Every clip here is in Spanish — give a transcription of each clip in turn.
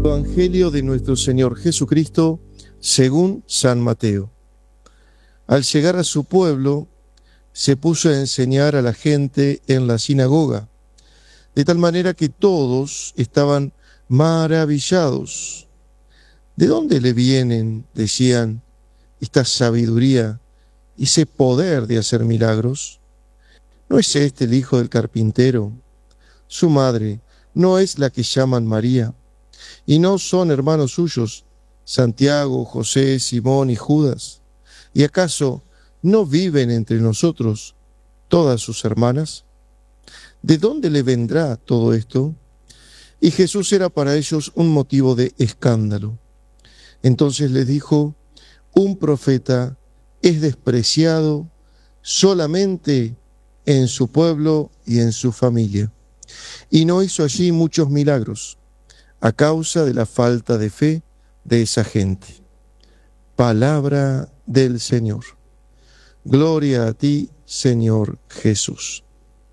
Evangelio de nuestro Señor Jesucristo según San Mateo. Al llegar a su pueblo, se puso a enseñar a la gente en la sinagoga, de tal manera que todos estaban maravillados. ¿De dónde le vienen, decían, esta sabiduría y ese poder de hacer milagros? ¿No es este el hijo del carpintero? Su madre no es la que llaman María, y no son hermanos suyos Santiago, José, Simón y Judas. ¿Y acaso no viven entre nosotros todas sus hermanas? ¿De dónde le vendrá todo esto? Y Jesús era para ellos un motivo de escándalo. Entonces les dijo: un profeta es despreciado solamente en su pueblo y en su familia. Y no hizo allí muchos milagros a causa de la falta de fe de esa gente. Palabra del Señor. Gloria a ti, Señor Jesús.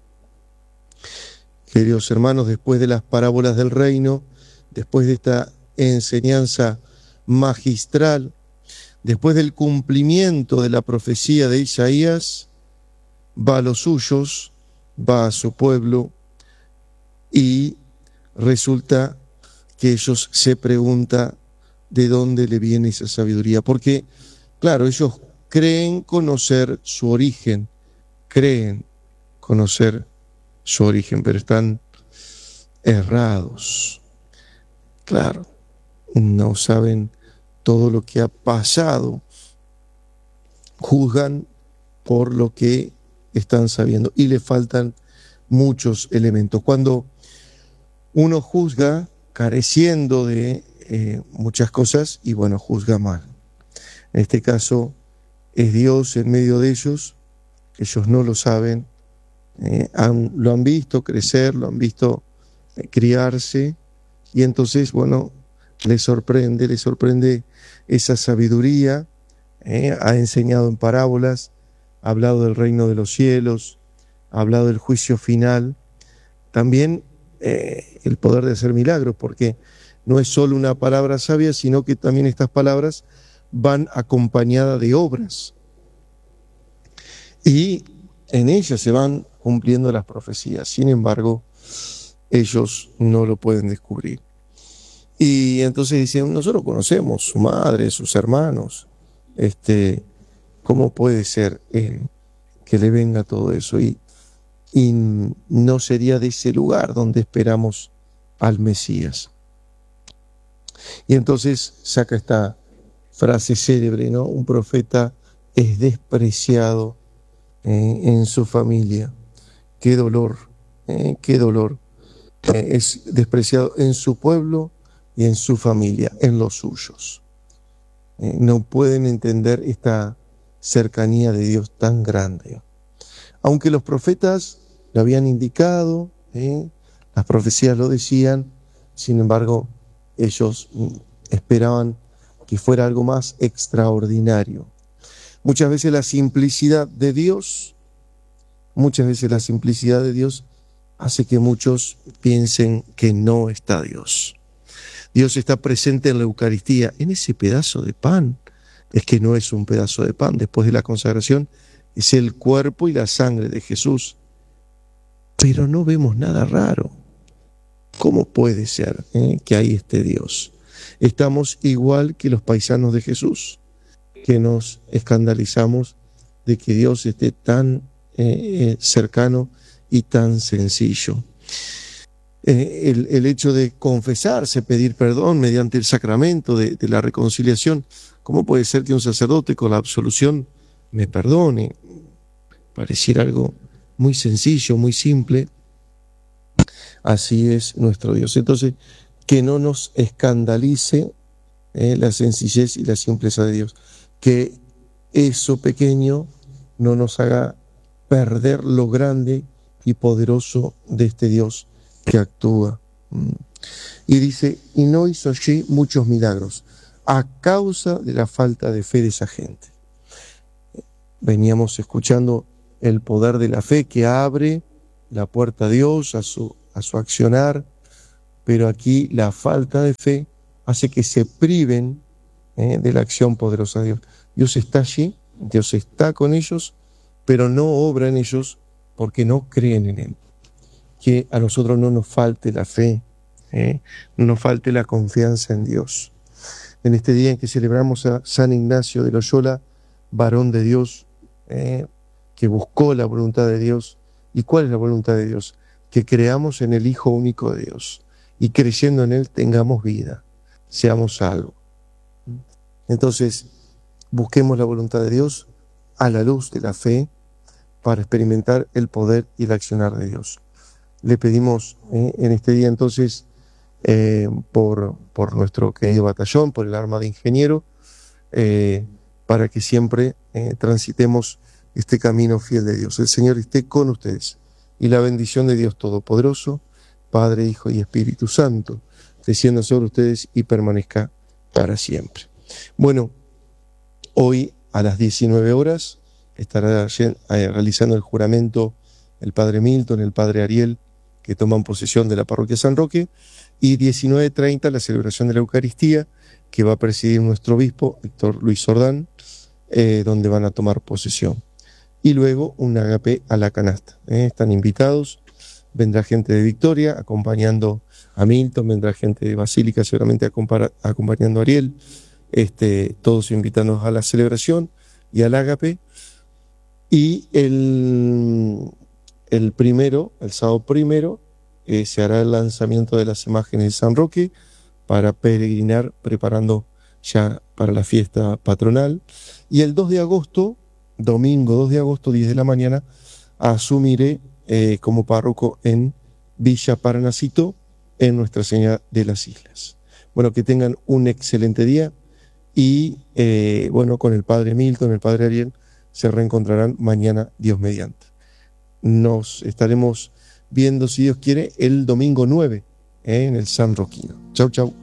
Queridos hermanos, después de las parábolas del reino, después de esta enseñanza magistral, después del cumplimiento de la profecía de Isaías, va a los suyos, va a su pueblo, y resulta que ellos se preguntan de dónde le viene esa sabiduría. Porque, claro, ellos creen conocer su origen, pero están errados. Claro, no saben todo lo que ha pasado, juzgan por lo que están sabiendo y le faltan muchos elementos. Cuando uno juzga careciendo de muchas cosas, y bueno, juzga mal. En este caso es Dios en medio de ellos no lo saben, lo han visto crecer, lo han visto criarse, y entonces, bueno, les sorprende esa sabiduría. Ha enseñado en parábolas, ha hablado del reino de los cielos, ha hablado del juicio final, también el poder de hacer milagros, porque no es solo una palabra sabia, sino que también estas palabras van acompañadas de obras, y en ellas se van cumpliendo las profecías. Sin embargo, ellos no lo pueden descubrir. Y entonces dicen: nosotros conocemos su madre, sus hermanos, ¿cómo puede ser que le venga todo eso? Y no sería de ese lugar donde esperamos al Mesías. Y entonces saca esta frase célebre, ¿no? Un profeta es despreciado en su familia. Qué dolor, qué dolor. Es despreciado en su pueblo y en su familia, en los suyos. No pueden entender esta cercanía de Dios tan grande. Aunque los profetas lo habían indicado, las profecías lo decían, sin embargo, ellos esperaban que fuera algo más extraordinario. Muchas veces la simplicidad de Dios hace que muchos piensen que no está Dios. Dios está presente en la Eucaristía, en ese pedazo de pan. Es que no es un pedazo de pan, después de la consagración es el cuerpo y la sangre de Jesús. Pero no vemos nada raro. ¿Cómo puede ser que ahí esté Dios? Estamos igual que los paisanos de Jesús, que nos escandalizamos de que Dios esté tan cercano y tan sencillo. El hecho de confesarse, pedir perdón mediante el sacramento de la reconciliación. ¿Cómo puede ser que un sacerdote con la absolución me perdone? Pareciera algo muy sencillo, muy simple. Así es nuestro Dios. Entonces, que no nos escandalice la sencillez y la simpleza de Dios. Que eso pequeño no nos haga perder lo grande y poderoso de este Dios que actúa. Y dice: y no hizo allí muchos milagros a causa de la falta de fe de esa gente. Veníamos escuchando el poder de la fe que abre la puerta a Dios, a su accionar, pero aquí la falta de fe hace que se priven de la acción poderosa de Dios. Dios está allí, Dios está con ellos, pero no obra en ellos porque no creen en Él. Que a nosotros no nos falte la fe, no nos falte la confianza en Dios. En este día en que celebramos a San Ignacio de Loyola, varón de Dios, que buscó la voluntad de Dios. ¿Y cuál es la voluntad de Dios? Que creamos en el Hijo único de Dios y creyendo en Él tengamos vida, seamos salvos. Entonces, busquemos la voluntad de Dios a la luz de la fe para experimentar el poder y el accionar de Dios. Le pedimos en este día entonces por nuestro querido batallón, por el arma de ingeniero, para que siempre transitemos este camino fiel de Dios. El Señor esté con ustedes y la bendición de Dios Todopoderoso, Padre, Hijo y Espíritu Santo, descienda sobre ustedes y permanezca para siempre. Bueno, hoy a las 19 horas estará realizando el juramento el Padre Milton, el Padre Ariel, que toman posesión de la parroquia San Roque, y 19:30 la celebración de la Eucaristía, que va a presidir nuestro obispo, Víctor Luis Sordán, donde van a tomar posesión. Y luego un agape a la canasta. Están invitados, vendrá gente de Victoria acompañando a Milton, vendrá gente de Basílica seguramente acompañando a Ariel, todos invitados a la celebración y al agape. Y el sábado primero, se hará el lanzamiento de las imágenes de San Roque para peregrinar, preparando ya para la fiesta patronal. Y el 2 de agosto, domingo 2 de agosto, 10 de la mañana, asumiré como párroco en Villa Paranacito, en Nuestra Señora de las Islas. Bueno, que tengan un excelente día y bueno, con el Padre Milton, el Padre Ariel, se reencontrarán mañana, Dios mediante. Nos estaremos viendo, si Dios quiere, el domingo 9 en el San Roquino. Chau, chau.